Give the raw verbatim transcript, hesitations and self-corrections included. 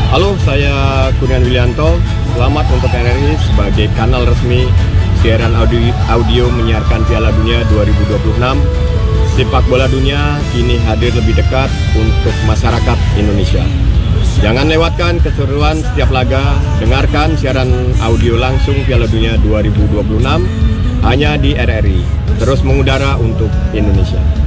Halo, saya Kurniawan Willianto. Selamat untuk N R I sebagai kanal resmi siaran audio, audio menyiarkan Piala Dunia dua ribu dua puluh enam. Sepak bola dunia kini hadir lebih dekat untuk masyarakat Indonesia. Jangan lewatkan keseruan setiap laga. Dengarkan siaran audio langsung Piala Dunia dua ribu dua puluh enam hanya di R R I. Terus mengudara untuk Indonesia.